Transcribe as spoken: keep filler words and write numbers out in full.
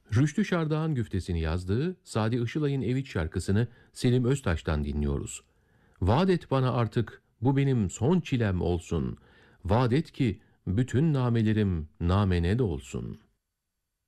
Rüştü Şardağ'ın güftesini yazdığı Sadi Işılay'ın Ev İç şarkısını Selim Öztaş'tan dinliyoruz. Vaat et bana artık bu benim son çilem olsun. Vaat et ki bütün namelerim namene de olsun.